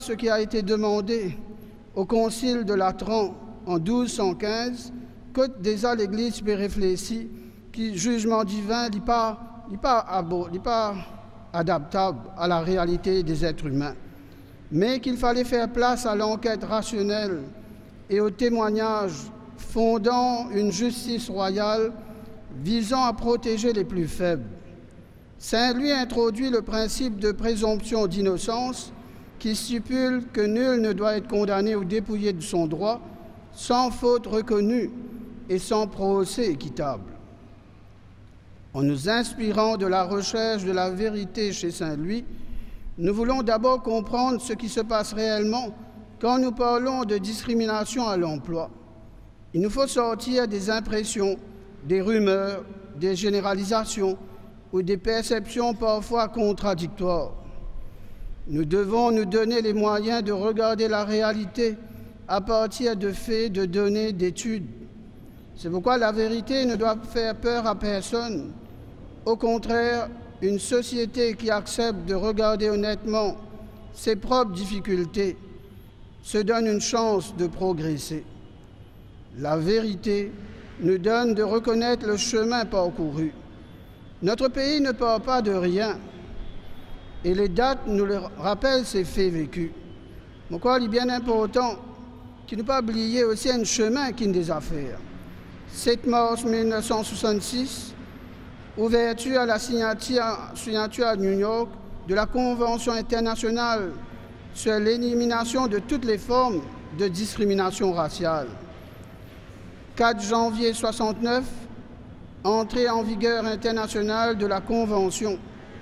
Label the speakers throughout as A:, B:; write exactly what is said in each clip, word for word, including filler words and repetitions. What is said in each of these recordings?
A: ce qui a été demandé au Concile de Latran en douze cent quinze, que déjà l'Église peut réfléchir que jugement divin n'est pas, pas, pas adaptable à la réalité des êtres humains, mais qu'il fallait faire place à l'enquête rationnelle et au témoignage fondant une justice royale visant à protéger les plus faibles. Saint Louis introduit le principe de présomption d'innocence qui stipule que nul ne doit être condamné ou dépouillé de son droit sans faute reconnue et sans procès équitable. En nous inspirant de la recherche de la vérité chez Saint Louis, nous voulons d'abord comprendre ce qui se passe réellement quand nous parlons de discrimination à l'emploi. Il nous faut sortir des impressions, des rumeurs, des généralisations ou des perceptions parfois contradictoires. Nous devons nous donner les moyens de regarder la réalité à partir de faits, de données, d'études. C'est pourquoi la vérité ne doit faire peur à personne. Au contraire, une société qui accepte de regarder honnêtement ses propres difficultés se donne une chance de progresser. La vérité nous donne de reconnaître le chemin parcouru. Notre pays ne part pas de rien, et les dates nous le rappellent ces faits vécus. Pourquoi il est bien important qu'il ne pas oublier aussi un chemin qui des affaires. sept mars mille neuf cent soixante-six, ouverture à la signature, signature à New York de la Convention internationale sur l'élimination de toutes les formes de discrimination raciale. quatre janvier soixante-neuf, entrée en vigueur internationale de la Convention.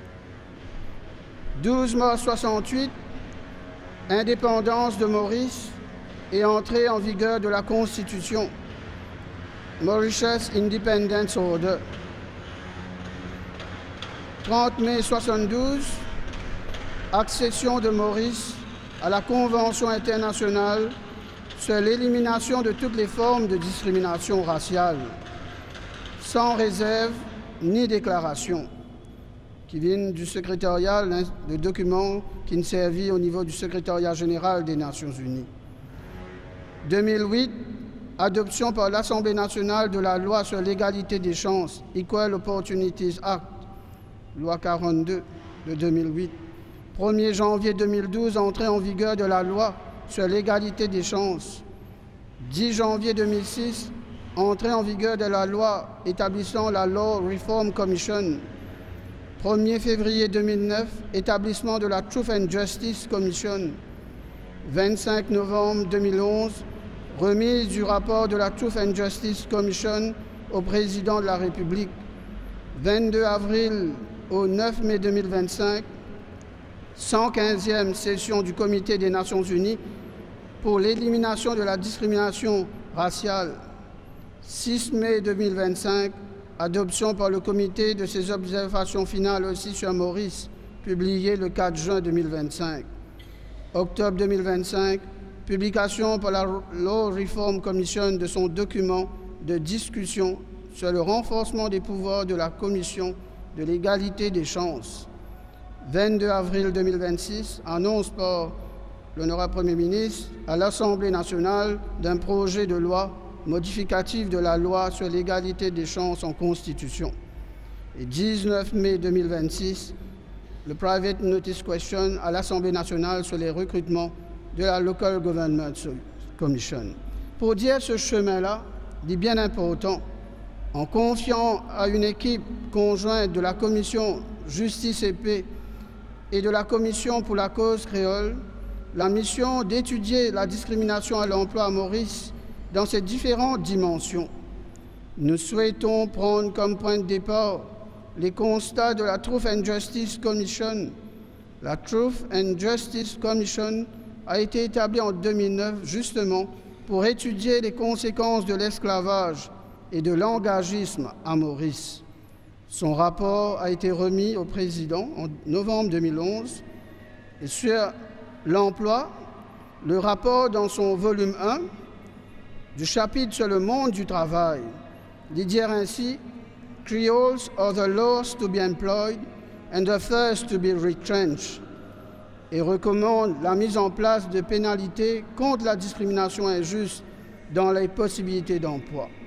A: douze mars soixante-huit, indépendance de Maurice et entrée en vigueur de la Constitution. Mauritius Independence Order. trente mai soixante-douze, accession de Maurice à la Convention internationale sur l'élimination de toutes les formes de discrimination raciale, sans réserve ni déclaration, qui viennent du secrétariat, le document qui nous servit au niveau du secrétariat général des Nations unies. deux mille huit, adoption par l'Assemblée nationale de la loi sur l'égalité des chances, Equal Opportunities Act, loi quarante-deux de deux mille huit. premier janvier deux mille douze, entrée en vigueur de la loi sur l'égalité des chances. dix janvier deux mille six, entrée en vigueur de la loi établissant la Law Reform Commission. premier février deux mille neuf, établissement de la Truth and Justice Commission. vingt-cinq novembre deux mille onze, remise du rapport de la Truth and Justice Commission au président de la République. vingt-deux avril au neuf mai deux mille vingt-cinq, cent quinzième session du Comité des Nations unies pour l'élimination de la discrimination raciale. six mai deux mille vingt-cinq, adoption par le Comité de ses observations finales aussi sur Maurice, publié le quatre juin deux mille vingt-cinq. octobre deux mille vingt-cinq, publication par la Law Reform Commission de son document de discussion sur le renforcement des pouvoirs de la Commission de l'égalité des chances. vingt-deux avril deux mille vingt-six, annonce par l'honorable Premier ministre à l'Assemblée nationale d'un projet de loi modificatif de la loi sur l'égalité des chances en Constitution. Et dix-neuf mai deux mille vingt-six, le Private Notice Question à l'Assemblée nationale sur les recrutements de la Local Government Commission. Pour dire ce chemin-là, il est bien important, en confiant à une équipe conjointe de la Commission Justice et Paix et de la Commission pour la cause créole, la mission d'étudier la discrimination à l'emploi à Maurice dans ses différentes dimensions. Nous souhaitons prendre comme point de départ les constats de la Truth and Justice Commission. La Truth and Justice Commission a été établie en deux mille neuf justement pour étudier les conséquences de l'esclavage et de l'engagisme à Maurice. Son rapport a été remis au président en novembre deux mille onze. Et sur l'emploi, le rapport dans son volume un du chapitre sur le monde du travail dit dire ainsi « Creoles are the last to be employed and the first to be retrenched ». et recommande la mise en place de pénalités contre la discrimination injuste dans les possibilités d'emploi.